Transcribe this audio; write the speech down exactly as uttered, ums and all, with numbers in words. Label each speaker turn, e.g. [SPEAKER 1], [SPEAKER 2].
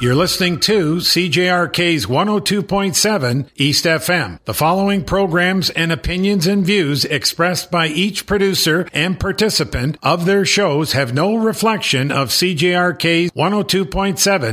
[SPEAKER 1] You're listening to C J R K's one oh two point seven East F M. The following programs and opinions and views expressed by each producer and participant of their shows have no reflection of C J R K's one oh two point seven